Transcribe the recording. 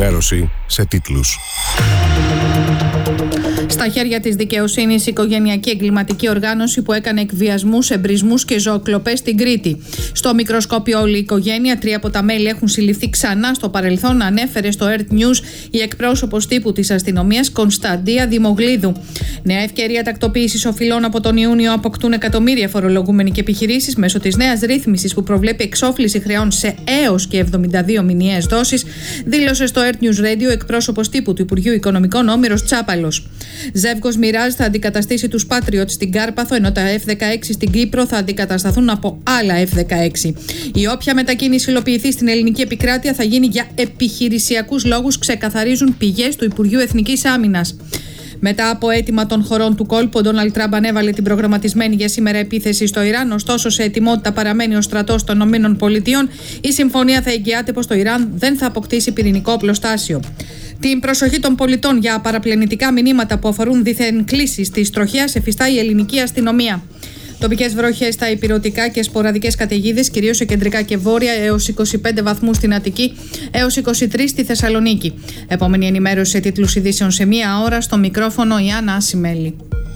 ενημέρωση σε τίτλους. Στα χέρια της δικαιοσύνης η οικογενειακή εγκληματική οργάνωση που έκανε εκβιασμούς, εμπρισμούς και ζωοκλοπές στην Κρήτη. Στο μικροσκόπιο όλη η οικογένεια, 3 από τα μέλη έχουν συλληφθεί ξανά στο παρελθόν, ανέφερε στο Earth News η εκπρόσωπος τύπου της αστυνομίας Κωνσταντία Δημογλίδου. Νέα ευκαιρία τακτοποίησης οφειλών από τον Ιούνιο αποκτούν εκατομμύρια φορολογούμενοι και επιχειρήσεις μέσω της νέας ρύθμισης που προβλέπει εξόφληση χρεών σε έως και 72 μηνιαίες δόσεις, δήλωσε στο Earth News Radio εκπρόσωπος τύπου του Υπουργείου Οικονομικών Όμηρος Τσάπαλος. Ζεύγος Μοιράζ θα αντικαταστήσει τους Patriot στην Κάρπαθο, ενώ τα F-16 στην Κύπρο θα αντικατασταθούν από άλλα F-16. Η όποια μετακίνηση υλοποιηθεί στην ελληνική επικράτεια θα γίνει για επιχειρησιακούς λόγους, ξεκαθαρίζουν πηγές του Υπουργείου Εθνικής Άμυνας. Μετά από αίτημα των χωρών του κόλπου, ο Ντόναλντ Τραμπ ανέβαλε την προγραμματισμένη για σήμερα επίθεση στο Ιράν. Ωστόσο, σε ετοιμότητα παραμένει ο στρατός των ΗΠΑ. Η συμφωνία θα εγγυάται πως το Ιράν δεν θα αποκτήσει πυρηνικό οπλοστάσιο. Την προσοχή των πολιτών για παραπλανητικά μηνύματα που αφορούν δίθεν κλήσεις της τροχέας εφιστά η ελληνική αστυνομία. Τοπικές βροχές στα ηπειρωτικά και σποραδικές καταιγίδες, κυρίως σε κεντρικά και βόρεια, έως 25 βαθμούς στην Αττική, έως 23 στη Θεσσαλονίκη. Επόμενη ενημέρωση σε τίτλους ειδήσεων σε 1 ώρα, στο μικρόφωνο η Άννα Ασημέλη.